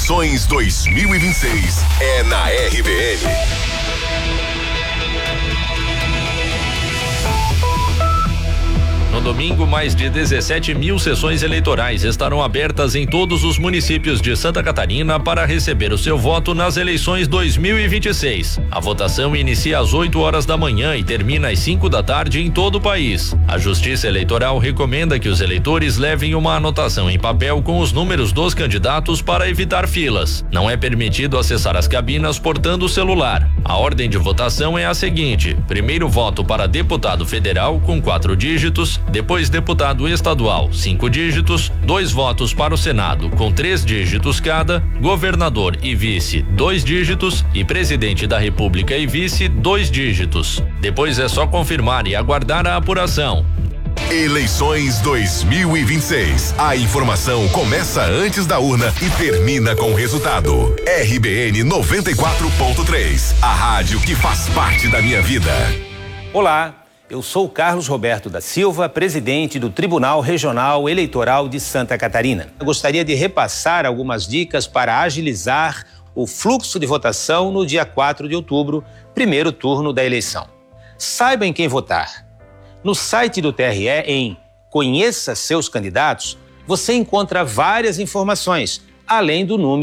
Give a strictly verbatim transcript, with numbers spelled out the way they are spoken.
Eleições dois mil e vinte e seis é na R B N. No domingo, mais de dezessete mil sessões eleitorais estarão abertas em todos os municípios de Santa Catarina para receber o seu voto nas eleições dois mil e vinte e seis. A votação inicia às oito horas da manhã e termina às cinco da tarde em todo o país. A Justiça Eleitoral recomenda que os eleitores levem uma anotação em papel com os números dos candidatos para evitar filas. Não é permitido acessar as cabinas portando o celular. A ordem de votação é a seguinte: primeiro voto para deputado federal com quatro dígitos, depois deputado estadual, cinco dígitos, dois votos para o Senado com três dígitos cada, governador e vice, dois dígitos e presidente da República e vice, dois dígitos. Depois é só confirmar e aguardar a apuração. Eleições dois mil e vinte e seis. A informação começa antes da urna e termina com o resultado. R B N noventa e quatro ponto três, a rádio que faz parte da minha vida. Olá. Eu sou Carlos Roberto da Silva, presidente do Tribunal Regional Eleitoral de Santa Catarina. Eu gostaria de repassar algumas dicas para agilizar o fluxo de votação no dia quatro de outubro, primeiro turno da eleição. Saiba em quem votar. No site do T R E, em Conheça Seus Candidatos, você encontra várias informações, além do número